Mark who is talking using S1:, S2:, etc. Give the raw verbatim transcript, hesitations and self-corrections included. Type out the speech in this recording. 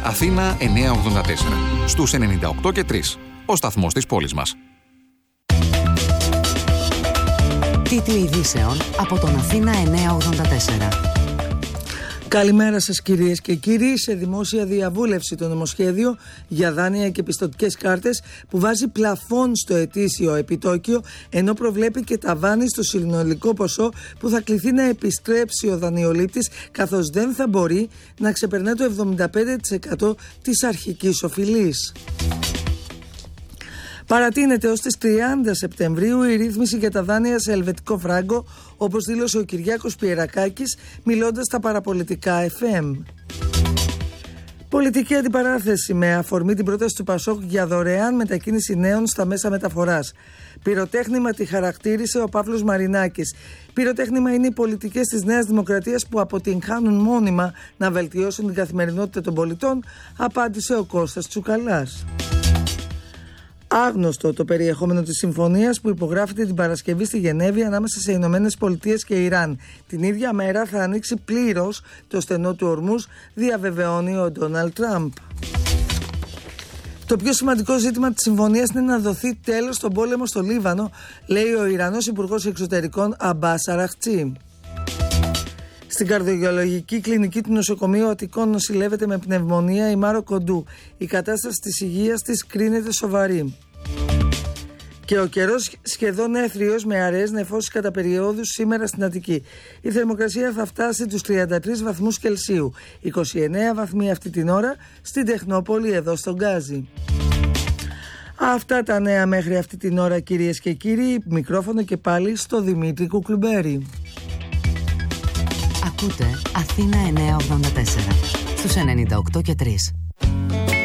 S1: Αθήνα εννιακόσια ογδόντα τέσσερα. Στους ενενήντα οκτώ και τρία. Ο σταθμός της πόλης μας.
S2: Τίτλοι ειδήσεων από τον Αθήνα εννιακόσια ογδόντα τέσσερα.
S3: Καλημέρα σας κυρίες και κύριοι. Σε δημόσια διαβούλευση το νομοσχέδιο για δάνεια και πιστωτικές κάρτες που βάζει πλαφόν στο ετήσιο επιτόκιο, ενώ προβλέπει και ταβάνι στο συνολικό ποσό που θα κληθεί να επιστρέψει ο δανειολήπτης, καθώς δεν θα μπορεί να ξεπερνά το εβδομήντα πέντε τοις εκατό της αρχικής οφειλής. Παρατείνεται ως τις τριάντα Σεπτεμβρίου η ρύθμιση για τα δάνεια σε ελβετικό φράγκο, όπως δήλωσε ο Κυριάκος Πιερακάκης μιλώντας στα παραπολιτικά εφ εμ. Πολιτική αντιπαράθεση με αφορμή την πρόταση του Πασόκ για δωρεάν μετακίνηση νέων στα μέσα μεταφοράς. Πυροτέχνημα τη χαρακτήρισε ο Παύλος Μαρινάκης. Πυροτέχνημα είναι οι πολιτικές της Νέας Δημοκρατίας που αποτυγχάνουν μόνιμα να βελτιώσουν την καθημερινότητα των πολιτών, απάντησε ο Κώστας Τσουκαλάς. Άγνωστο το περιεχόμενο της συμφωνίας που υπογράφεται την Παρασκευή στη Γενέβη ανάμεσα σε Ηνωμένες Πολιτείες και Ιράν. Την ίδια μέρα θα ανοίξει πλήρως το στενό του Ορμούζ, διαβεβαιώνει ο Ντόναλντ Τραμπ. Το πιο σημαντικό ζήτημα της συμφωνίας είναι να δοθεί τέλος στον πόλεμο στο Λίβανο, λέει ο Ιρανός Υπουργός Εξωτερικών Αμπάς Αραχτζή. Στην καρδιολογική κλινική του νοσοκομείου Αττικών νοσηλεύεται με πνευμονία η Μάρο Κοντού. Η κατάσταση της υγείας της κρίνεται σοβαρή. Και ο καιρός σχεδόν έθριος με αραιές νεφώσεις κατά περιόδους σήμερα στην Αττική. Η θερμοκρασία θα φτάσει τους τριάντα τρεις βαθμούς Κελσίου. είκοσι εννέα βαθμοί αυτή την ώρα στην Τεχνόπολη εδώ στον Γκάζι. Αυτά τα νέα μέχρι αυτή την ώρα κυρίες και κύριοι. Μικρόφωνο και πάλι στο Δημήτρη Κουκλουμπέρη.
S2: Ακούτε Αθήνα εννιακόσια ογδόντα τέσσερα στους ενενήντα οκτώ και τρία.